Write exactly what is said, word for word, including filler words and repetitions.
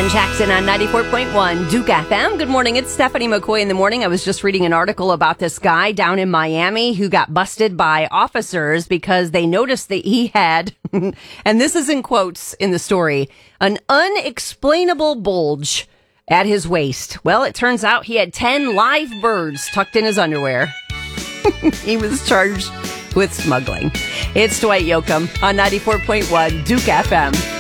and Jackson on ninety-four point one Duke F M. Good morning. It's Stephanie McCoy in the morning. I was just reading an article about this guy down in Miami who got busted by officers because they noticed that he had, and this is in quotes in the story, an unexplainable bulge at his waist. Well, it turns out he had ten live birds tucked in his underwear. He was charged with smuggling. It's Dwight Yoakam on ninety-four point one Duke F M.